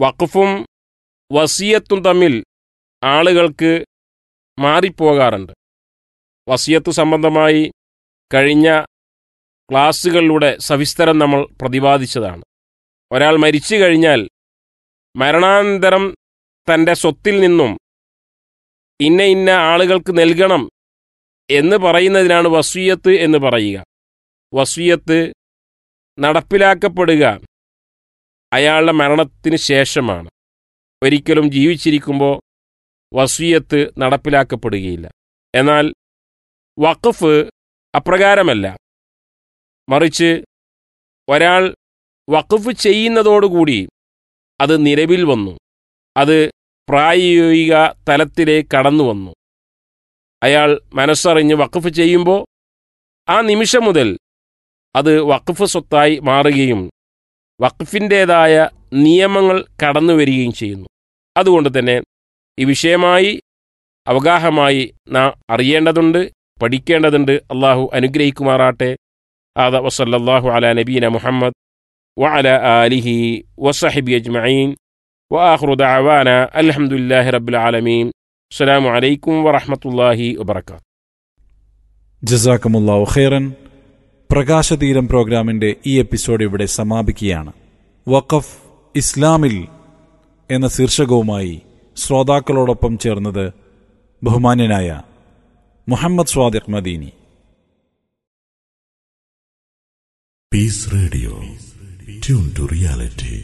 വഖഫും വസിയത്തും തമ്മിൽ ആളുകൾക്ക് മാറിപ്പോകാറുണ്ട്. വസിയത്ത് സംബന്ധമായി കഴിഞ്ഞ ക്ലാസ്സുകളിലൂടെ സവിസ്തരം നമ്മൾ പ്രതിപാദിച്ചതാണ്. ഒരാൾ മരിച്ചു കഴിഞ്ഞാൽ മരണാനന്തരം തൻ്റെ സ്വത്തിൽ നിന്നും ഇന്ന ഇന്ന ആളുകൾക്ക് നൽകണം എന്ന് പറയുന്നതിനാണ് വസിയത്ത് എന്ന് പറയുക. വസിയത്ത് നടപ്പിലാക്കപ്പെടുക അയാളുടെ മരണത്തിന് ശേഷമാണ്. ഒരിക്കലും ജീവിച്ചിരിക്കുമ്പോൾ വസിയത്ത് നടപ്പിലാക്കപ്പെടുകയില്ല. എന്നാൽ വഖഫ് അപ്രകാരമല്ല. മറിച്ച് ഒരാൾ വഖഫ് ചെയ്യുന്നതോടുകൂടി അത് നിലവിൽ വന്നു, അത് പ്രായോഗിക തലത്തിലേക്ക് കടന്നു വന്നു. അയാൾ മനസ്സറിഞ്ഞ് വഖഫ് ചെയ്യുമ്പോൾ ആ നിമിഷം മുതൽ അത് വഖഫ് സ്വത്തായി മാറുകയും വഖഫിൻ്റേതായ നിയമങ്ങൾ കടന്നു വരികയും ചെയ്യുന്നു. അതുകൊണ്ട് തന്നെ ഈ വിഷയമായി അവഗാഹമായി നാം അറിയേണ്ടതുണ്ട്, പഠിക്കേണ്ടതുണ്ട്. അള്ളാഹു അനുഗ്രഹിക്കുമാറാട്ടെ. ആദ വസല്ലല്ലാഹു അലാ നബീന മുഹമ്മദ് വഅലാ ആലിഹി വസഹബി അജ്മഈൻ വആഖിറു ദഅവാനാ അൽഹംദുലില്ലാഹി റബ്ബിൽ ആലമീൻ. അസ്സലാമു അലൈക്കും വറഹ്മത്തുള്ളാഹി വബറകാതുഹു. ജസാക്കമുല്ലാഹു ഖൈറൻ. പ്രകാശതീരം പ്രോഗ്രാമിന്റെ ഈ എപ്പിസോഡ് ഇവിടെ സമാപിക്കുകയാണ്. വഖഫ് ഇസ്ലാമിൽ എന്ന ശീർഷകവുമായി ശ്രോതാക്കളോടൊപ്പം ചേർന്നത് ബഹുമാന്യനായ Muhammad Sadiq Madeeni. Piece radio, tune to reality.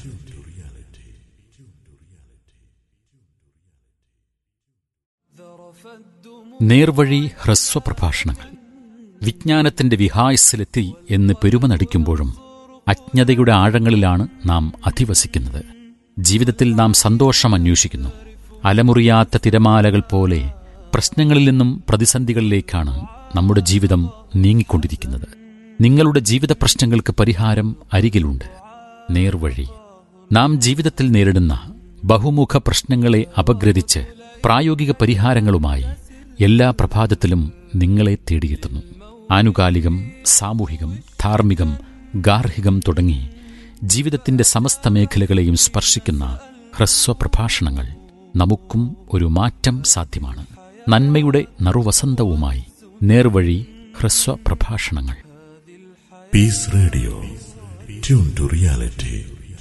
നേർവഴി ഹ്രസ്വ പ്രഭാഷണങ്ങൾ. വിജ്ഞാനത്തിന്റെ വിഹായസിലെത്തി എന്ന് പെരുമ നടിക്കുമ്പോഴും അജ്ഞതയുടെ ആഴങ്ങളിലാണ് നാം അധിവസിക്കുന്നത്. ജീവിതത്തിൽ നാം സന്തോഷം അന്വേഷിക്കുന്നു. അലമുറിയാത്ത തിരമാലകൾ പോലെ പ്രശ്നങ്ങളിൽ നിന്നും പ്രതിസന്ധികളിലേക്കാണ് നമ്മുടെ ജീവിതം നീങ്ങിക്കൊണ്ടിരിക്കുന്നത്. നിങ്ങളുടെ ജീവിത പ്രശ്നങ്ങൾക്ക് പരിഹാരം അരികിലുണ്ട്. നേർവഴി. നാം ജീവിതത്തിൽ നേരിടുന്ന ബഹുമുഖ പ്രശ്നങ്ങളെ അപഗ്രഥിച്ച് പ്രായോഗിക പരിഹാരങ്ങളുമായി എല്ലാ പ്രഭാതത്തിലും നിങ്ങളെ തേടിയെത്തുന്നു. ആനുകാലികം, സാമൂഹികം, ധാർമ്മികം, ഗാർഹികം തുടങ്ങി ജീവിതത്തിന്റെ സമസ്ത മേഖലകളെയും സ്പർശിക്കുന്ന ഹ്രസ്വ പ്രഭാഷണങ്ങൾ. നമുക്കും ഒരു മാറ്റം സാധ്യമാണ്. നന്മയുടെ നറുവസന്തവുമായി നേർവഴി ഹ്രസ്വ പ്രഭാഷണങ്ങൾ. Piece radio, tune to reality.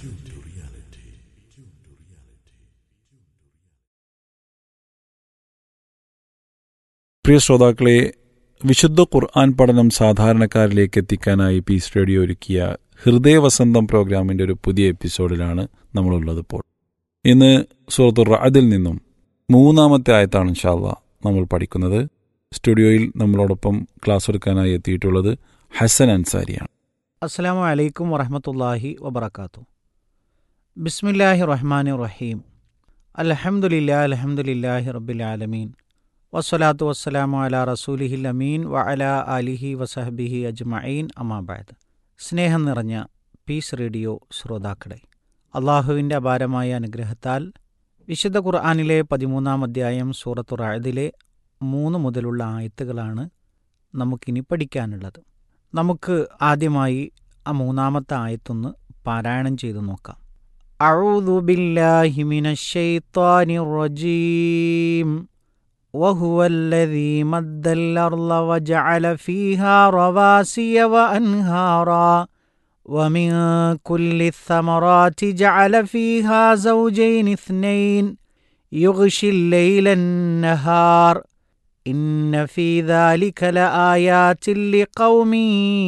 പ്രിയ ശ്രോതാക്കളെ, വിശുദ്ധ ഖുർആൻ പഠനം സാധാരണക്കാരിലേക്ക് എത്തിക്കാനായി പീസ് റേഡിയോ ഒരുക്കിയ ഹൃദയവസന്തം പ്രോഗ്രാമിൻ്റെ ഒരു പുതിയ എപ്പിസോഡിലാണ് നമ്മളുള്ളത്. ഇപ്പോൾ ഇന്ന് സൂറത്തുർ റഅദിൽ നിന്നും 3-ാമത്തെ ആയത്താണ് ഇൻഷാ അല്ലാഹ് നമ്മൾ പഠിക്കുന്നത്. സ്റ്റുഡിയോയിൽ നമ്മളോടൊപ്പം ക്ലാസ് എടുക്കാനായി എത്തിയിട്ടുള്ളത് ഹസൻ അൻസാരിയാണ്. അസ്സലാമു അലൈക്കും വറഹ്മത്തുള്ളാഹി വബറകാതുഹു. ബിസ്മില്ലാഹിർ റഹ്മാനിർ റഹീം. അൽഹംദുലില്ലാഹി റബ്ബിൽ ആലമീൻ വസ്സലാത്തു വസ്സലാമു അലാ റസൂലിഹിൽ അമീൻ വഅലാ ആലിഹി വസഹബിഹി അജ്മഈൻ. അമ്മാ ബഅദ്. സ്നേഹം നിറഞ്ഞ പീസ് റേഡിയോ ശ്രോതാക്കളെ, അള്ളാഹുവിൻ്റെ അപാരമായ അനുഗ്രഹത്താൽ വിശുദ്ധ ഖുർആനിലെ 13-ാം അധ്യായം സൂറത്തുർ റഅദിലെ 3 മുതലുള്ള ആയത്തുകളാണ് നമുക്കിനി പഠിക്കാനുള്ളത്. നമുക്ക് ആദ്യമായി ആ 3-ാമത്തെ ആയത്തൊന്ന് പാരായണം ചെയ്തു നോക്കാം. അഊദു ബില്ലാഹി മിനശ് ശൈത്വാനിർ റജീം. വഹുവല്ലദീ മദ്ദൽ അർള വജഅല ഫീഹാ റവാസിയ വഅൻഹാറാ വമിൻ കുല്ലി ثمرات ജഅല ഫീഹാ സൗജൈൻ ഇത്നൈൻ യുഗ്ശിൽ ലൈല النهار ഇന്ന ഫീ ദാലിക ലആയാതിൻ ലിഖൗമിൻ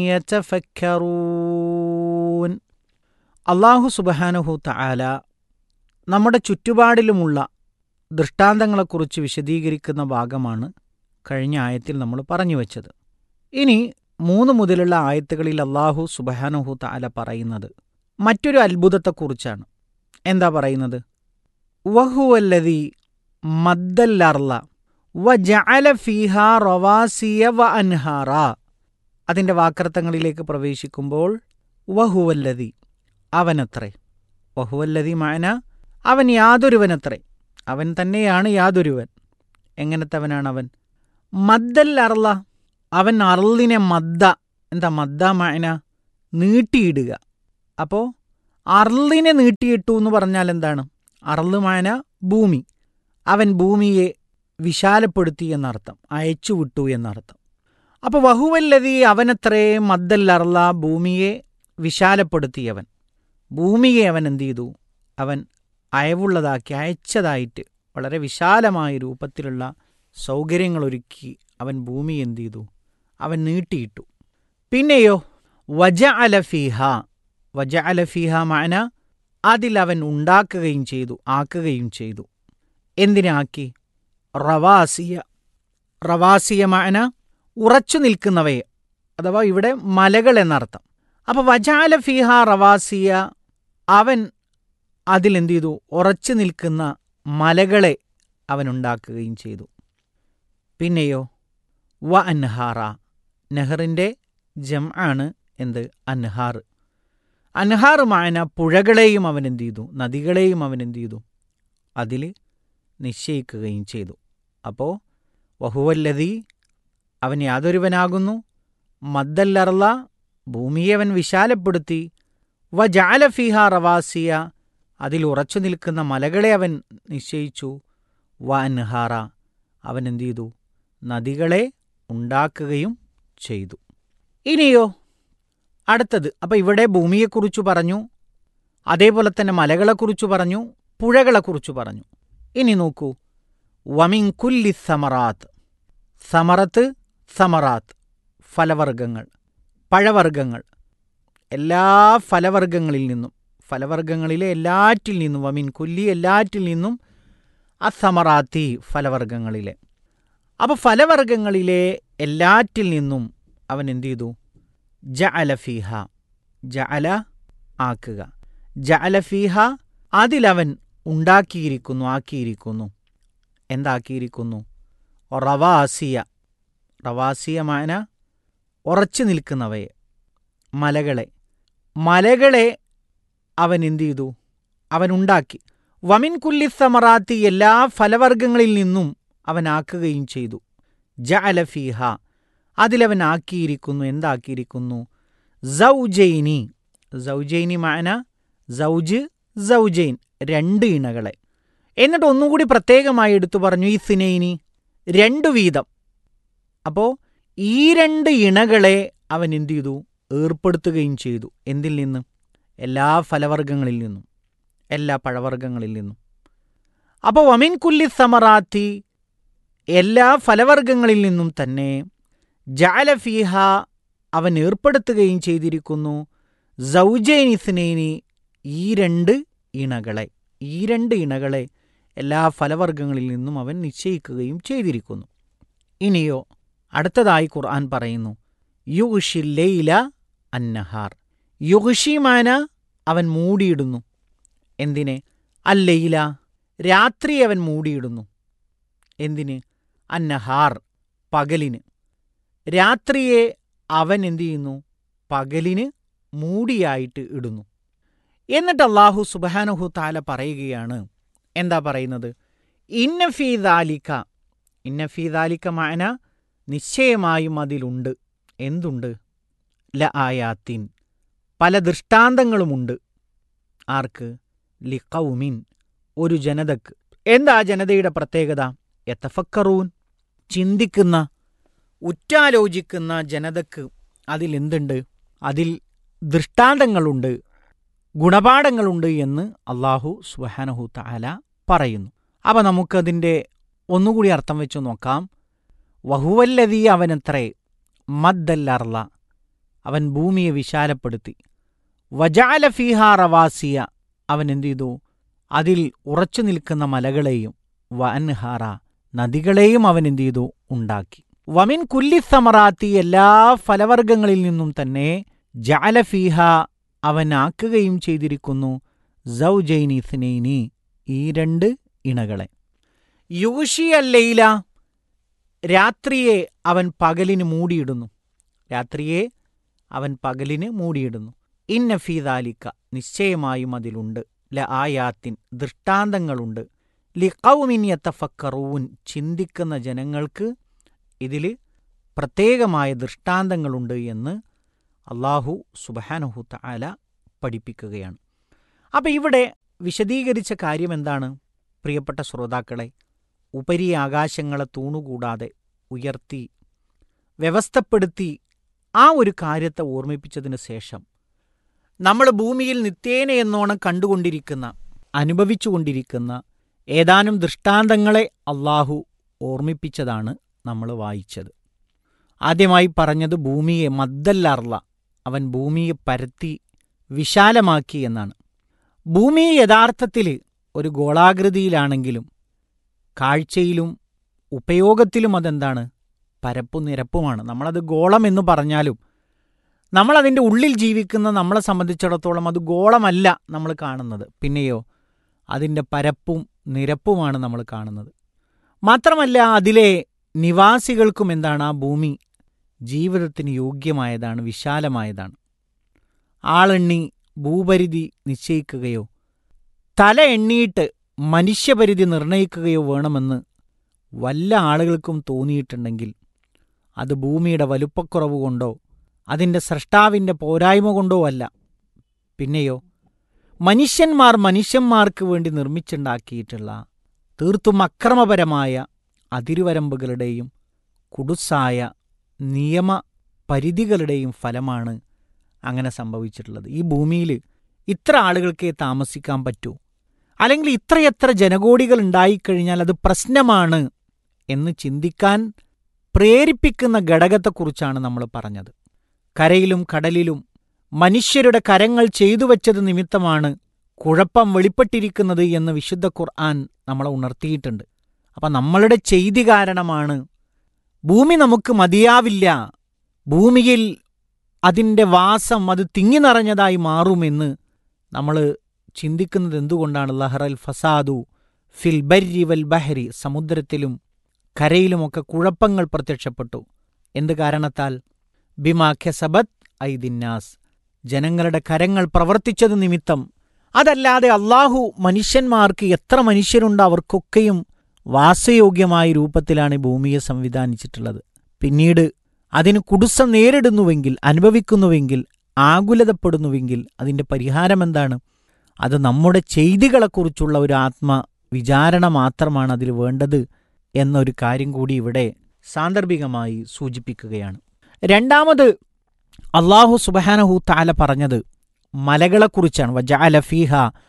യതഫക്കറൂൻ. അല്ലാഹു സുബ്ഹാനഹു തആല നമ്മുടെ ചുറ്റുപാടിലുമുള്ള ദൃഷ്ടാന്തങ്ങളെക്കുറിച്ച് വിശദീകരിക്കുന്ന ഭാഗമാണ് കഴിഞ്ഞ ആയത്തിൽ നമ്മൾ പറഞ്ഞു വച്ചത്. ഇനി 3 മുതലുള്ള ആയത്തുകളിൽ അല്ലാഹു സുബ്ഹാനഹു തആല പറയുന്നത് മറ്റൊരു അത്ഭുതത്തെക്കുറിച്ചാണ്. എന്താ പറയുന്നത്? വഹുവല്ലദീ മദ്ദൽ അർള വജഅല ഫീഹാ റവാസിയ വഅൻഹാറാ. അതിൻ്റെ വാക്കർത്ഥങ്ങളിലേക്ക് പ്രവേശിക്കുമ്പോൾ വഹുവല്ലദീ, അവനത്രേ. വഹുവല്ലദീ മഅന, അവൻ യാതൊരുവനത്രേ. അവൻ തന്നെയാണ് യാതൊരുവൻ. എങ്ങനത്തവനാണ് അവൻ? മദ്ദൽ അർള, അവൻ അർളിനെ മദ്ദ. എന്താ മദ്ദ മഅന? നീട്ടിയിടുക. അപ്പോൾ അർളിനെ നീട്ടിയിട്ടു എന്ന് പറഞ്ഞാൽ എന്താണ്? അർള് മാന ഭൂമി. അവൻ ഭൂമിയെ വിശാലപ്പെടുത്തി എന്നർത്ഥം, അയച്ചുവിട്ടു എന്നർത്ഥം. അപ്പോൾ വഹുവല്ലതി അവനത്രേ മദ്ദൽ അർള, ഭൂമിയെ വിശാലപ്പെടുത്തിയവൻ. ഭൂമിയെ അവൻ എന്ത് ചെയ്തു? അവൻ അയവുള്ളതാക്കി, അയച്ചതായിട്ട് വളരെ വിശാലമായ രൂപത്തിലുള്ള സൗകര്യങ്ങളൊരുക്കി അവൻ ഭൂമി എന്ത് ചെയ്തു? അവൻ നീട്ടിയിട്ടു. പിന്നെയോ വജഅല ഫീഹ, വജഅല ഫീഹ മാന അതിൽ അവൻ ഉണ്ടാക്കുകയും ചെയ്തു, ആക്കുകയും ചെയ്തു. എന്തിനാക്കി? റവാസിയ, റവാസിയ മാന ഉറച്ചു നിൽക്കുന്നവയെ, അഥവാ ഇവിടെ മലകൾ എന്നർത്ഥം. അപ്പോൾ വജഅല ഫീഹ റവാസിയ, അവൻ അതിലെന്ത് ചെയ്തു? ഉറച്ചു നിൽക്കുന്ന മലകളെ അവൻ ഉണ്ടാക്കുകയും ചെയ്തു. പിന്നെയോ വ അൻഹാറ, നെഹറിൻ്റെ ജം ആണ് എന്ത്? അൻഹാർ. അൻഹാർ മാന പുഴകളെയും അവൻ എന്ത് ചെയ്തു? നദികളെയും അവൻ എന്ത് ചെയ്തു? അതിൽ നിശ്ചയിക്കുകയും ചെയ്തു. അപ്പോൾ വഹുവല്ലതി അവൻ യാതൊരുവനാകുന്നു, മദ്ദല്ലർല ഭൂമിയെ അവൻ വിശാലപ്പെടുത്തി, വ ജഅല ഫീഹ റവാസിയ അതിൽ ഉറച്ചു നിൽക്കുന്ന മലകളെ അവൻ നിശ്ചയിച്ചു, വ അൻഹാറ അവൻ എന്ത് ചെയ്തു? നദികളെ ഉണ്ടാക്കുകയും ചെയ്തു. ഇനിയോ അടുത്തത്, അപ്പം ഇവിടെ ഭൂമിയെക്കുറിച്ച് പറഞ്ഞു, അതേപോലെ തന്നെ മലകളെക്കുറിച്ച് പറഞ്ഞു, പുഴകളെക്കുറിച്ച് പറഞ്ഞു. ഇനി നോക്കൂ, വമിൻ കുല്ലി സമറാത്ത്, സമറത്ത് സമറാത്ത് ഫലവർഗങ്ങൾ, പഴവർഗങ്ങൾ, എല്ലാ ഫലവർഗങ്ങളിൽ നിന്നും, ഫലവർഗങ്ങളിലെ എല്ലാറ്റിൽ നിന്നും, വമിൻ കുല്ലി എല്ലാറ്റിൽ നിന്നും, അസമറാത്തി ഫലവർഗങ്ങളിലെ. അപ്പോൾ ഫലവർഗങ്ങളിലെ എല്ലാറ്റിൽ നിന്നും അവൻ എന്ത് ചെയ്തു? ജഅല ഫീഹ, ജഅല ആക്കുക, ജഅല ഫീഹ അതിലവൻ ഉണ്ടാക്കിയിരിക്കുന്നു, ആക്കിയിരിക്കുന്നു. എന്താക്കിയിരിക്കുന്നു? റവാസിയ, റവാസിയ മാന ഉറച്ചു നിൽക്കുന്നവയെ, മലകളെ, മലകളെ അവൻ എന്ത് ചെയ്തു? അവൻ ഉണ്ടാക്കി. വമിൻ കുല്ലി സമറാത്തി എല്ലാ ഫലവർഗങ്ങളിൽ നിന്നും അവൻ ആക്കുകയും ചെയ്തു. ജഅല ഫീഹ അതിലവൻ ആക്കിയിരിക്കുന്നു. എന്താക്കിയിരിക്കുന്നു? സൗജൈനി, സൗജൈനി മാന സൗജ് സൗജൈൻ, രണ്ട് ഇണകളെ. എന്നിട്ട് ഒന്നുകൂടി പ്രത്യേകമായി എടുത്തു പറഞ്ഞു, ഈ സിനൈനി രണ്ടു വീതം. അപ്പോൾ ഈ രണ്ട് ഇണകളെ അവൻ എന്തു ചെയ്തു? ഏർപ്പെടുത്തുകയും ചെയ്തു. എന്തിൽ നിന്ന്? എല്ലാ ഫലവർഗങ്ങളിൽ നിന്നും, എല്ലാ പഴവർഗങ്ങളിൽ നിന്നും. അപ്പോൾ വമിൻ കുല്ലി സമറാത്തി എല്ലാ ഫലവർഗങ്ങളിൽ നിന്നും തന്നെ ജഅല ഫീഹ അവൻ ഏർപ്പെടുത്തുകയും ചെയ്തിരിക്കുന്നു. സൗജൈനി സ്നൈനി ഈ രണ്ട് ഇണകളെ, ഈ രണ്ട് ഇണകളെ എല്ലാ ഫലവർഗങ്ങളിൽ നിന്നും അവൻ നിശ്ചയിക്കുകയും ചെയ്തിരിക്കുന്നു. ഇനിയോ അടുത്തതായി ഖുർആൻ പറയുന്നു, യുഗ്ഷി ലൈല അന്നഹാർ. യുഗ്ഷി മാന അവൻ മൂടിയിടുന്നു. എന്തിനെ? അല്ലൈല രാത്രി അവൻ മൂടിയിടുന്നു. എന്തിന്? അന്നഹാർ പകലിന്. രാത്രിയെ അവൻ എന്തു ചെയ്യുന്നു? പകലിന് മൂടിയായിട്ട് ഇടുന്നു. എന്നിട്ട് അല്ലാഹു സുബ്ഹാനഹു തആല പറയുകയാണ്, എന്താ പറയുന്നത്? ഇന്ന ഫീ ദാലിക, ഇന്ന ഫീ ദാലിക മാന നിശ്ചയമായും അതിലുണ്ട്. എന്തുണ്ട്? ല ആയാത്തിൻ പല ദൃഷ്ടാന്തങ്ങളുമുണ്ട്. ആർക്ക്? ലിഖൗമിൻ ഒരു ജനതക്ക്. എന്താ ജനതയുടെ പ്രത്യേകത? യതഫക്കറൂൻ ചിന്തിക്കുന്ന, ഉറ്റാലോചിക്കുന്ന ജനതക്ക് അതിലെന്തുണ്ട്? അതിൽ ദൃഷ്ടാന്തങ്ങളുണ്ട്, ഗുണപാഠങ്ങളുണ്ട് എന്ന് അല്ലാഹു സുബ്ഹാനഹു തആല പറയുന്നു. അപ്പോൾ നമുക്കതിൻ്റെ ഒന്നുകൂടി അർത്ഥം വെച്ച് നോക്കാം. വഹുവല്ലദീ അവനത്രേ മദ്ദൽ അർള അവൻ ഭൂമിയെ വിശാലപ്പെടുത്തി, വജഅല ഫീഹാ റവാസിയ അവൻ എന്തു ചെയ്തു? അതിൽ ഉറച്ചു നിൽക്കുന്ന മലകളെയും, വ അൻഹാറ നദികളെയും അവൻ എന്തു ചെയ്തു? ഉണ്ടാക്കി. വമിൻ കുല്ലി സമറാത്തി എല്ലാ ഫലവർഗങ്ങളിൽ നിന്നും തന്നെ ജഅല ഫീഹ അവൻ ആക്കുകയും ചെയ്തിരിക്കുന്നു. സൗജൈനി സ്നൈനി ഈ രണ്ട് ഇണകളെ. യുഗ്ഷി അല്ലൈല രാത്രിയെ അവൻ പകലിന് മൂടിയിടുന്നു, രാത്രിയെ അവൻ പകലിന് മൂടിയിടുന്നു. ഇന്ന ഫീ ദാലിക നിശ്ചയമായും അതിലുണ്ട്, ല ആയാത്തിൻ ദൃഷ്ടാന്തങ്ങളുണ്ട്, ലിഖൗമിൻ യതഫക്കറൂൻ ചിന്തിക്കുന്ന ജനങ്ങൾക്ക് ഇതിൽ പ്രത്യേകമായ ദൃഷ്ടാന്തങ്ങളുണ്ട് എന്ന് അല്ലാഹു സുബ്ഹാനഹു തആല പഠിപ്പിക്കുകയാണ്. അപ്പം ഇവിടെ വിശദീകരിച്ച കാര്യം എന്താണ്? പ്രിയപ്പെട്ട ശ്രോതാക്കളെ, ഉപരി ആകാശങ്ങളെ തൂണുകൂടാതെ ഉയർത്തി വ്യവസ്ഥപ്പെടുത്തി ആ ഒരു കാര്യത്തെ ഓർമ്മിപ്പിച്ചതിന് ശേഷം നമ്മൾ ഭൂമിയിൽ നിത്യേന എന്നോണം കണ്ടുകൊണ്ടിരിക്കുന്ന, അനുഭവിച്ചുകൊണ്ടിരിക്കുന്ന ഏതാനും ദൃഷ്ടാന്തങ്ങളെ അള്ളാഹു ഓർമ്മിപ്പിച്ചതാണ് നമ്മൾ വായിച്ചത്. ആദ്യമായി പറഞ്ഞത് ഭൂമിയെ മദ്ദല്ലർള, അവൻ ഭൂമിയെ പരത്തി വിശാലമാക്കി എന്നാണ്. ഭൂമി യഥാർത്ഥത്തിൽ ഒരു ഗോളാകൃതിയിലാണെങ്കിലും കാഴ്ചയിലും ഉപയോഗത്തിലും അതെന്താണ്? പരപ്പും നിരപ്പുമാണ്. നമ്മളത് ഗോളം എന്ന് പറഞ്ഞാലും നമ്മളതിൻ്റെ ഉള്ളിൽ ജീവിക്കുന്ന നമ്മളെ സംബന്ധിച്ചിടത്തോളം അത് ഗോളമല്ല നമ്മൾ കാണുന്നത്. പിന്നെയോ അതിൻ്റെ പരപ്പും നിരപ്പുമാണ് നമ്മൾ കാണുന്നത്. മാത്രമല്ല അതിലെ നിവാസികൾക്കും എന്താണ്? ആ ഭൂമി ജീവിതത്തിന് യോഗ്യമായതാണ്, വിശാലമായതാണ്. ആളെണ്ണി ഭൂപരിധി നിശ്ചയിക്കുകയോ തല എണ്ണിയിട്ട് മനുഷ്യപരിധി നിർണയിക്കുകയോ വേണമെന്ന് വല്ല ആളുകൾക്കും തോന്നിയിട്ടുണ്ടെങ്കിൽ അത് ഭൂമിയുടെ വലുപ്പക്കുറവ് കൊണ്ടോ അതിൻ്റെ സ്രഷ്ടാവിൻ്റെ പോരായ്മ കൊണ്ടോ അല്ല. പിന്നെയോ മനുഷ്യന്മാർക്ക് വേണ്ടി നിർമ്മിച്ചുണ്ടാക്കിയിട്ടുള്ള തീർത്തും അക്രമപരമായ അതിരുവരമ്പുകളുടെയും കുടുസായ നിയമപരിധികളുടെയും ഫലമാണ് അങ്ങനെ സംഭവിച്ചിട്ടുള്ളത്. ഈ ഭൂമിയിൽ ഇത്ര ആളുകൾക്കേ താമസിക്കാൻ പറ്റൂ, അല്ലെങ്കിൽ ഇത്രയെത്ര ജനകോടികൾ ഉണ്ടായിക്കഴിഞ്ഞാൽ അത് പ്രശ്നമാണ് എന്ന് ചിന്തിക്കാൻ പ്രേരിപ്പിക്കുന്ന ഘടകത്തെക്കുറിച്ചാണ് നമ്മൾ പറഞ്ഞത്. കരയിലും കടലിലും മനുഷ്യരുടെ കരങ്ങൾ ചെയ്തു വച്ചത് നിമിത്തമാണ് കുഴപ്പം വെളിപ്പെട്ടിരിക്കുന്നത് എന്ന് വിശുദ്ധ ഖുർആൻ നമ്മളെ ഉണർത്തിയിട്ടുണ്ട്. അപ്പം നമ്മളുടെ ചെയ്തി കാരണമാണ് ഭൂമി നമുക്ക് മതിയാവില്ല, ഭൂമിയിൽ അതിൻ്റെ വാസം അത് തിങ്ങി നിറഞ്ഞതായി മാറുമെന്ന് നമ്മൾ ചിന്തിക്കുന്നത് എന്തുകൊണ്ടാണ്? ലഹറൽ ഫസാദു ഫിൽ ബർരി വൽ ബഹരി, സമുദ്രത്തിലും കരയിലുമൊക്കെ കുഴപ്പങ്ങൾ പ്രത്യക്ഷപ്പെട്ടു. എന്ത് കാരണത്താൽ? ബിമാ ഖസബത് ഐദിന്നാസ്, ജനങ്ങളുടെ കരങ്ങൾ പ്രവർത്തിച്ചത് നിമിത്തം. അതല്ലാതെ അള്ളാഹു മനുഷ്യന്മാർക്ക് എത്ര മനുഷ്യരുണ്ട് അവർക്കൊക്കെയും വാസയോഗ്യമായ രൂപത്തിലാണ് ഭൂമിയെ സംവിധാനിച്ചിട്ടുള്ളത്. പിന്നീട് അതിന് കുടുസം നേരിടുന്നുവെങ്കിൽ, അനുഭവിക്കുന്നുവെങ്കിൽ, ആകുലതപ്പെടുന്നുവെങ്കിൽ അതിൻ്റെ പരിഹാരം എന്താണ്? അത് നമ്മുടെ ചെയ്തികളെക്കുറിച്ചുള്ള ഒരു ആത്മവിചാരണ മാത്രമാണ് അതിൽ വേണ്ടത് എന്നൊരു കാര്യം കൂടി ഇവിടെ സാന്ദർഭികമായി സൂചിപ്പിക്കുകയാണ്. രണ്ടാമത് അല്ലാഹു സുബ്ഹാനഹു തആല പറഞ്ഞത് മലകളെക്കുറിച്ചാണ്. വജഅല ഫീഹ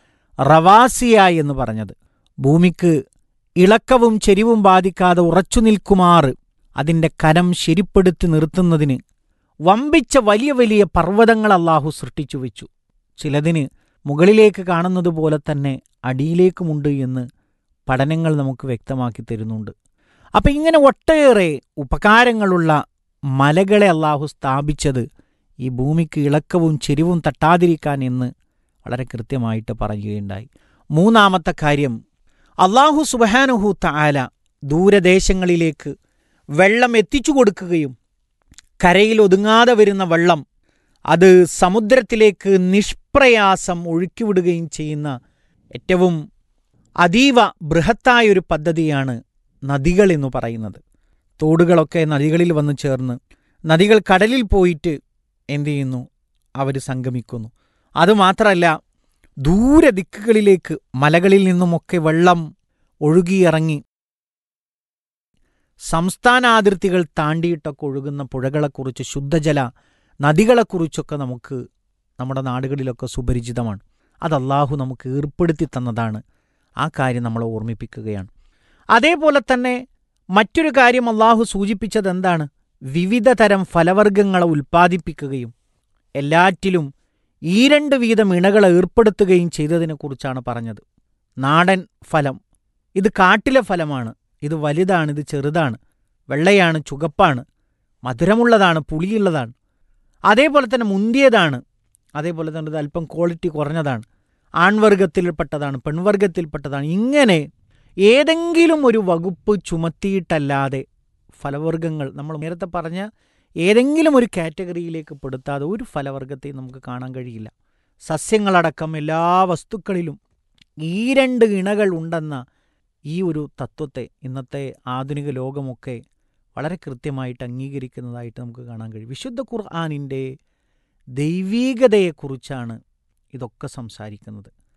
റവാസിയ എന്ന് പറഞ്ഞത് ഭൂമിക്ക് ഇളക്കവും ചെരിവും ബാധിക്കാതെ ഉറച്ചു നിൽക്കുമാർ അതിൻ്റെ കനം ശരിപ്പെടുത്തി നിർത്തുന്നതിന് വമ്പിച്ച വലിയ വലിയ പർവ്വതങ്ങൾ അല്ലാഹു സൃഷ്ടിച്ചു വെച്ചു. ചിലതിന് മുകളിലേക്ക് കാണുന്നത് പോലെ തന്നെ അടിയിലേക്കുമുണ്ട് എന്ന് പഠനങ്ങൾ നമുക്ക് വ്യക്തമാക്കി തരുന്നുണ്ട്. അപ്പം ഇങ്ങനെ ഒട്ടേറെ ഉപകാരങ്ങളുള്ള മലകളെ അല്ലാഹു സ്ഥാപിച്ചത് ഈ ഭൂമിക്ക് ഇളക്കവും ചെരിവും തട്ടാതിരിക്കാൻ എന്ന് വളരെ കൃത്യമായിട്ട് പറയുകയുണ്ടായി. മൂന്നാമത്തെ കാര്യം, അല്ലാഹു സുബ്ഹാനഹു തആല ദൂരദേശങ്ങളിലേക്ക് വെള്ളം എത്തിച്ചു കൊടുക്കുകയും കരയിൽ ഒതുങ്ങാതെ വരുന്ന വെള്ളം അത് സമുദ്രത്തിലേക്ക് നിഷ്പ്രയാസം ഒഴുക്കിവിടുകയും ചെയ്യുന്ന ഏറ്റവും അതീവ ബൃഹത്തായൊരു പദ്ധതിയാണ് നദികൾ എന്ന് പറയുന്നത്. തോടുകളൊക്കെ നദികളിൽ വന്നു ചേർന്ന് നദികൾ കടലിൽ പോയിട്ട് എന്തു ചെയ്യുന്നു? അവർ സംഗമിക്കുന്നു. അതുമാത്രമല്ല, ദൂരദിക്കുകളിലേക്ക് മലകളിൽ നിന്നുമൊക്കെ വെള്ളം ഒഴുകിയിറങ്ങി സംസ്ഥാനാതിർത്തികൾ താണ്ടിയിട്ടൊക്കെ ഒഴുകുന്ന പുഴകളെക്കുറിച്ച്, ശുദ്ധജല നദികളെക്കുറിച്ചൊക്കെ നമുക്ക് നമ്മുടെ നാടുകളിലൊക്കെ സുപരിചിതമാണ്. അത് അല്ലാഹു നമുക്ക് ഏർപ്പെടുത്തി തന്നതാണ്. ആ കാര്യം നമ്മളെ ഓർമ്മിപ്പിക്കുകയാണ്. അതേപോലെ തന്നെ മറ്റൊരു കാര്യം അല്ലാഹു സൂചിപ്പിച്ചത് എന്താണ്? വിവിധ തരം ഫലവർഗ്ഗങ്ങളെ ഉൽപ്പാദിപ്പിക്കുകയും എല്ലാറ്റിലും 2 വീതം ഇണകളെ ഏർപ്പെടുത്തുകയും ചെയ്തതിനെക്കുറിച്ചാണ് പറഞ്ഞത്. നാടൻ ഫലം, ഇത് കാട്ടിലെ ഫലമാണ്, ഇത് വലുതാണ്, ഇത് ചെറുതാണ്, വെള്ളയാണ്, ചുവപ്പാണ്, മധുരമുള്ളതാണ്, പുളിയുള്ളതാണ്, അതേപോലെ തന്നെ മുന്തിയതാണ്, അതേപോലെ തന്നെ ഇത് അല്പം ക്വാളിറ്റി കുറഞ്ഞതാണ്, ആൺവർഗത്തിൽപ്പെട്ടതാണ്, പെൺവർഗത്തിൽപ്പെട്ടതാണ്. ഇങ്ങനെ ഏതെങ്കിലും ഒരു വകുപ്പ് ചുമത്തിയിട്ടല്ലാതെ ഫലവർഗ്ഗങ്ങൾ നമ്മൾ നേരത്തെ പറഞ്ഞ ഏതെങ്കിലും ഒരു കാറ്റഗറിയിലേക്ക് പെടുത്താതെ ഒരു ഫലവർഗ്ഗത്തെയും നമുക്ക് കാണാൻ കഴിയില്ല. സസ്യങ്ങളടക്കം എല്ലാ വസ്തുക്കളിലും 2 ഇണകൾ ഉണ്ടെന്ന ഈ ഒരു തത്വത്തെ ഇന്നത്തെ ആധുനിക ലോകമൊക്കെ വളരെ കൃത്യമായിട്ട് അംഗീകരിക്കുന്നതായിട്ട് നമുക്ക് കാണാൻ കഴിയും. വിശുദ്ധ ഖുർആനിൻ്റെ ദൈവീകതയെക്കുറിച്ചാണ് ഇതൊക്കെ സംസാരിക്കുന്നത്.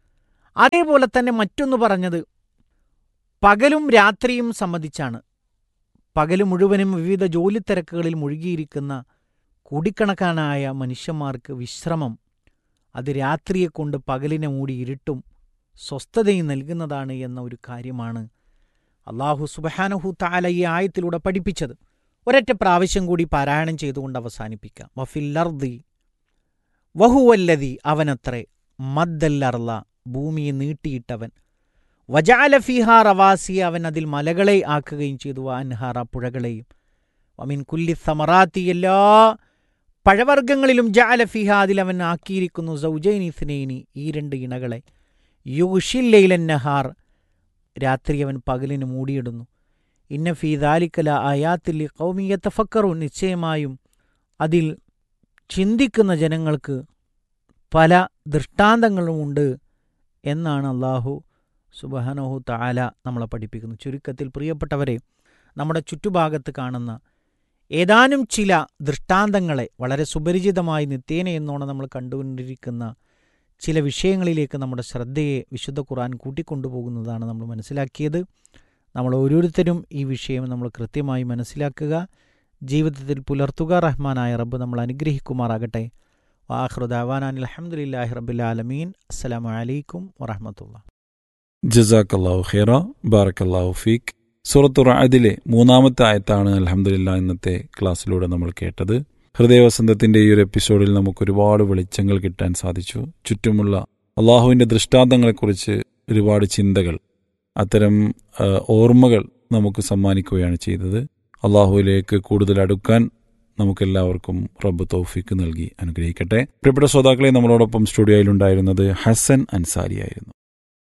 അതേപോലെ തന്നെ മറ്റൊന്ന് പറഞ്ഞത് പകലും രാത്രിയും സംബന്ധിച്ചാണ്. പകൽ മുഴുവനും വിവിധ ജോലി തിരക്കുകളിൽ മുഴുകിയിരിക്കുന്ന കോടിക്കണക്കാനായ മനുഷ്യന്മാർക്ക് വിശ്രമം അത് രാത്രിയെക്കൊണ്ട് പകലിനെ മൂടി ഇരുട്ടും സ്വസ്ഥതയും നൽകുന്നതാണ് എന്ന ഒരു കാര്യമാണ് അല്ലാഹു സുബ്ഹാനഹു തആല ഈ ആയത്തിലൂടെ പഠിപ്പിച്ചത്. ഒരൊറ്റ പ്രാവശ്യം കൂടി പാരായണം ചെയ്തുകൊണ്ട് അവസാനിപ്പിക്കാം. വഫിൽ അർദി വഹുവല്ലദി, അവനത്രേ, മദ്ദൽ അർള, ഭൂമിയെ നീട്ടിയിട്ടവൻ, വജഅല ഫീഹാ റവാസിയ, അവൻ അതിൽ മലകളെ ആക്കുകയും ചെയ്തു, വഅൻഹാറ, പുഴകളെയും, വമിൻ കുല്ലി സമറാത്തി, എല്ലാ പഴവർഗ്ഗങ്ങളിലും, ജഅല ഫീഹാ, അതിലവൻ ആക്കിയിരിക്കുന്നു, സൗജൈനി ഇസ്നൈനി, ഈ 2 ഇണകളെ, യുഗ്ഷിൽ ലൈലൻ നഹാർ, രാത്രി അവൻ പകലിന് മൂടിയിടുന്നു. ഇന്ന ഫീ ദാലിക ലആയാത്തിൽ ലിഖൗമി യതഫക്കറൂൻ, നിശ്ചയമായും അതിൽ ചിന്തിക്കുന്ന ജനങ്ങൾക്ക് പല ദൃഷ്ടാന്തങ്ങളുമുണ്ട് എന്നാണ് അല്ലാഹു സുബ്ഹാനഹു തആല നമ്മളെ പഠിപ്പിക്കുന്നു. ചുരുക്കത്തിൽ പ്രിയപ്പെട്ടവരെ, നമ്മുടെ ചുറ്റുഭാഗത്ത് കാണുന്ന ഏതാനും ചില ദൃഷ്ടാന്തങ്ങളെ വളരെ സുപരിചിതമായി നിത്യേന എന്നോണം നമ്മൾ കണ്ടുകൊണ്ടിരിക്കുന്ന ചില വിഷയങ്ങളിലേക്ക് നമ്മുടെ ശ്രദ്ധയെ വിശുദ്ധ ഖുർആൻ കൂട്ടിക്കൊണ്ടുപോകുന്നതാണ് നമ്മൾ മനസ്സിലാക്കിയത്. നമ്മൾ ഓരോരുത്തരും ഈ വിഷയം നമ്മൾ കൃത്യമായി മനസ്സിലാക്കുക, ജീവിതത്തിൽ പുലർത്തുക. റഹ്മാനായ റബ്ബ് നമ്മൾ അനുഗ്രഹിക്കുമാറാകട്ടെ. വആഖിറു ദഅവാനാ അൽഹംദുലില്ലാഹി റബ്ബിൽ ആലമീൻ. അസ്സലാമു അലൈക്കും വറഹ്മത്തുള്ളാഹി. ജസാക്കല്ലാഹു ഖൈറ, ബാറക്കല്ലാഹു ഫീക്ക്. സൂറത്തു റഅദിലെ 3-ാമത്തെ ആയത്താണ് അൽഹംദുലില്ലാഹ് ഇന്നത്തെ ക്ലാസ്സിലൂടെ നമ്മൾ കേട്ടത്. ഹൃദയവസന്തത്തിന്റെ ഈ ഒരു എപ്പിസോഡിൽ നമുക്ക് ഒരുപാട് വെളിച്ചങ്ങൾ കിട്ടാൻ സാധിച്ചു. ചുറ്റുമുള്ള അള്ളാഹുവിന്റെ ദൃഷ്ടാന്തങ്ങളെക്കുറിച്ച് ഒരുപാട് ചിന്തകൾ, അത്തരം ഓർമ്മകൾ നമുക്ക് സമ്മാനിക്കുകയാണ് ചെയ്തത്. അള്ളാഹുവിലേക്ക് കൂടുതൽ അടുക്കാൻ നമുക്കെല്ലാവർക്കും റബ്ബ് തൗഫീക്ക് നൽകി അനുഗ്രഹിക്കട്ടെ. പ്രിയപ്പെട്ട ശ്രോതാക്കളെ, നമ്മളോടൊപ്പം സ്റ്റുഡിയോയിലുണ്ടായിരുന്നത് ഹസൻ അൻസാരിയായിരുന്നു.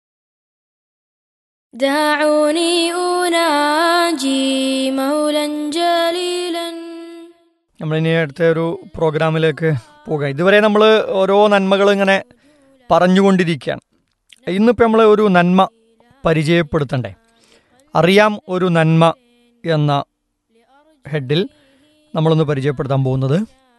നമ്മളിനി അടുത്ത ഒരു പ്രോഗ്രാമിലേക്ക് പോകാം. ഇതുവരെ നമ്മൾ ഓരോ നന്മകൾ ഇങ്ങനെ പറഞ്ഞുകൊണ്ടിരിക്കുകയാണ്. ഇന്നിപ്പോൾ നമ്മൾ ഒരു നന്മ പരിചയപ്പെടുത്തണ്ടേ? അറിയാം ഒരു നന്മ എന്ന ഹെഡിൽ നമ്മളൊന്ന് പരിചയപ്പെടുത്താൻ പോകുന്നത്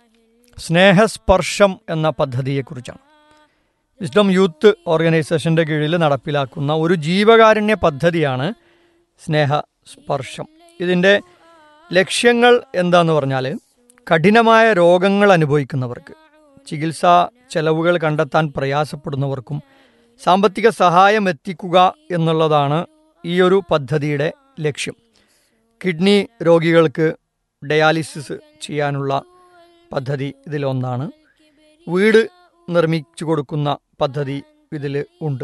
സ്നേഹസ്പർശം എന്ന പദ്ധതിയെക്കുറിച്ചാണ്. വിസ്ഡം യൂത്ത് ഓർഗനൈസേഷൻ്റെ കീഴിൽ നടപ്പിലാക്കുന്ന ഒരു ജീവകാരുണ്യ പദ്ധതിയാണ് സ്നേഹസ്പർശം. ഇതിൻ്റെ ലക്ഷ്യങ്ങൾ എന്താണെന്ന് പറഞ്ഞാൽ, കഠിനമായ രോഗങ്ങൾ അനുഭവിക്കുന്നവർക്ക്, ചികിത്സാ ചെലവുകൾ കണ്ടെത്താൻ പ്രയാസപ്പെടുന്നവർക്കും സാമ്പത്തിക സഹായം എത്തിക്കുക എന്നുള്ളതാണ് ഈ ഒരു പദ്ധതിയുടെ ലക്ഷ്യം. കിഡ്നി രോഗികൾക്ക് ഡയാലിസിസ് ചെയ്യാനുള്ള പദ്ധതി ഇതിലൊന്നാണ്. വീട് നിർമ്മിച്ചു കൊടുക്കുന്ന പദ്ധതി ഇതിൽ ഉണ്ട്.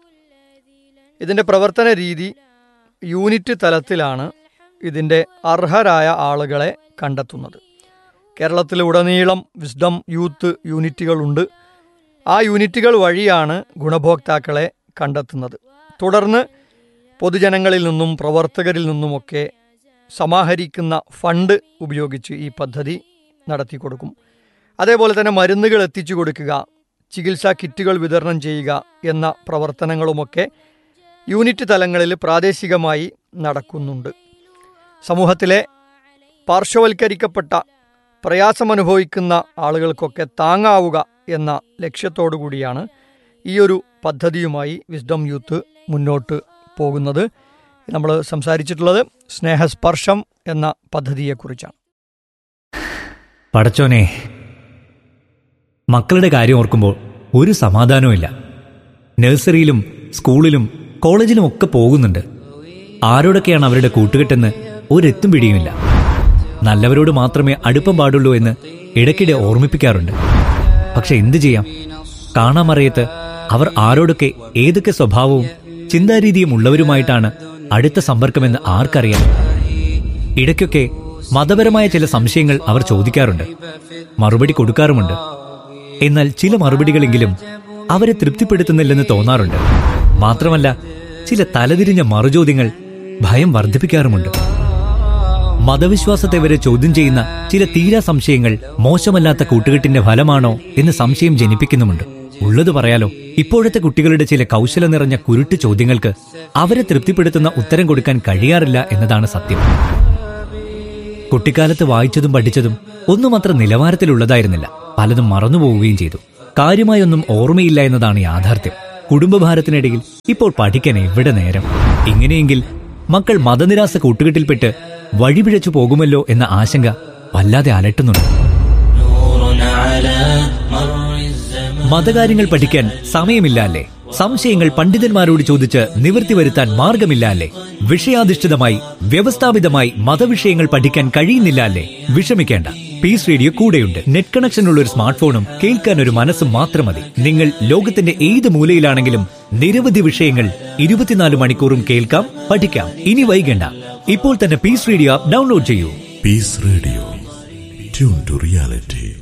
ഇതിൻ്റെ പ്രവർത്തന രീതി യൂണിറ്റ് തലത്തിലാണ് ഇതിൻ്റെ അർഹരായ ആളുകളെ കണ്ടെത്തുന്നത്. കേരളത്തിലുടനീളം വിസ്ഡം യൂത്ത് യൂണിറ്റുകളുണ്ട്. ആ യൂണിറ്റുകൾ വഴിയാണ് ഗുണഭോക്താക്കളെ കണ്ടെത്തുന്നത്. തുടർന്ന് പൊതുജനങ്ങളിൽ നിന്നും പ്രവർത്തകരിൽ നിന്നുമൊക്കെ സമാഹരിക്കുന്ന ഫണ്ട് ഉപയോഗിച്ച് ഈ പദ്ധതി നടത്തി കൊടുക്കും. അതേപോലെ തന്നെ മരുന്നുകൾ എത്തിച്ചു കൊടുക്കുക, ചികിത്സാ കിറ്റുകൾ വിതരണം ചെയ്യുക എന്ന പ്രവർത്തനങ്ങളുമൊക്കെ യൂണിറ്റ് തലങ്ങളിൽ പ്രാദേശികമായി നടക്കുന്നുണ്ട്. സമൂഹത്തിലെ പാർശ്വവൽക്കരിക്കപ്പെട്ട പ്രയാസമനുഭവിക്കുന്ന ആളുകൾക്കൊക്കെ താങ്ങാവുക എന്ന ലക്ഷ്യത്തോടു കൂടിയാണ് ഈ ഒരു പദ്ധതിയുമായി വിസ്ഡം യൂത്ത് മുന്നോട്ട് പോകുന്നത്. നമ്മൾ സംസാരിച്ചിട്ടുള്ളത് സ്നേഹസ്പർശം എന്ന പദ്ധതിയെക്കുറിച്ചാണ്. പടച്ചോനെ, മക്കളുടെ കാര്യം ഓർക്കുമ്പോൾ ഒരു സമാധാനവുമില്ല. നഴ്സറിയിലും സ്കൂളിലും കോളേജിലും ഒക്കെ പോകുന്നുണ്ട്. ആരോടൊക്കെയാണ് അവരുടെ കൂട്ടുകെട്ടെന്ന് ഒരെത്തും പിടിയുമില്ല. നല്ലവരോട് മാത്രമേ അടുപ്പം പാടുള്ളൂ എന്ന് ഇടയ്ക്കിടെ ഓർമ്മിപ്പിക്കാറുണ്ട്. പക്ഷെ എന്തു ചെയ്യാം, കാണാമറിയത്ത് അവർ ആരോടൊക്കെ ഏതൊക്കെ സ്വഭാവവും ചിന്താരീതിയും ഉള്ളവരുമായിട്ടാണ് അടുത്ത സമ്പർക്കമെന്ന് ആർക്കറിയാം. ഇടയ്ക്കൊക്കെ മതപരമായ ചില സംശയങ്ങൾ അവർ ചോദിക്കാറുണ്ട്, മറുപടി കൊടുക്കാറുമുണ്ട്. എന്നാൽ ചില മറുപടികളെങ്കിലും അവരെ തൃപ്തിപ്പെടുത്തുന്നില്ലെന്ന് തോന്നാറുണ്ട്. മാത്രമല്ല, ചില തലതിരിഞ്ഞ മറുചോദ്യങ്ങൾ ഭയം വർദ്ധിപ്പിക്കാറുമുണ്ട്. മതവിശ്വാസത്തെ വരെ ചോദ്യം ചെയ്യുന്ന ചില തീരാ സംശയങ്ങൾ മോശമല്ലാത്ത കൂട്ടുകെട്ടിന്റെ ഫലമാണോ എന്ന് സംശയം ജനിപ്പിക്കുന്നുമുണ്ട്. ഉള്ളത് പറയാലോ, ഇപ്പോഴത്തെ കുട്ടികളുടെ ചില കൗശലം നിറഞ്ഞ കുരുട്ട് ചോദ്യങ്ങൾക്ക് അവരെ തൃപ്തിപ്പെടുത്തുന്ന ഉത്തരം കൊടുക്കാൻ കഴിയാറില്ല എന്നതാണ് സത്യം. കുട്ടിക്കാലത്ത് വായിച്ചതും പഠിച്ചതും ഒന്നും അത്ര നിലവാരത്തിലുള്ളതായിരുന്നില്ല. പലതും മറന്നുപോവുകയും ചെയ്തു. കാര്യമായൊന്നും ഓർമ്മയില്ല എന്നതാണ് യാഥാർത്ഥ്യം. കുടുംബഭാരത്തിനിടയിൽ ഇപ്പോൾ പഠിക്കാൻ എവിടെ നേരം? ഇങ്ങനെയെങ്കിൽ മക്കൾ മതനിരാസ കൂട്ടുകെട്ടിൽപ്പെട്ട് വഴിപിഴച്ചു പോകുമല്ലോ എന്ന ആശങ്ക വല്ലാതെ അലട്ടുന്നുണ്ട്. മതകാര്യങ്ങൾ പഠിക്കാൻ സമയമില്ല അല്ലേ? സംശയങ്ങൾ പണ്ഡിതന്മാരോട് ചോദിച്ച് നിവൃത്തി വരുത്താൻ മാർഗമില്ല അല്ലേ? വിഷയാധിഷ്ഠിതമായി വ്യവസ്ഥാപിതമായി മതവിഷയങ്ങൾ പഠിക്കാൻ കഴിയുന്നില്ല അല്ലേ? വിഷമിക്കേണ്ട, പീസ് റേഡിയോ കൂടെയുണ്ട്. നെറ്റ് കണക്ഷൻ ഉള്ള ഒരു സ്മാർട്ട് ഫോണും കേൾക്കാൻ ഒരു മനസ്സും മാത്രം മതി. നിങ്ങൾ ലോകത്തിന്റെ ഏത് മൂലയിലാണെങ്കിലും നിരവധി വിഷയങ്ങൾ 24 മണിക്കൂറും കേൾക്കാം, പഠിക്കാം. ഇനി വൈകണ്ട, ഇപ്പോൾ തന്നെ പീസ് റേഡിയോ ആപ്പ് ഡൗൺലോഡ് ചെയ്യൂ. Piece radio, tune to reality.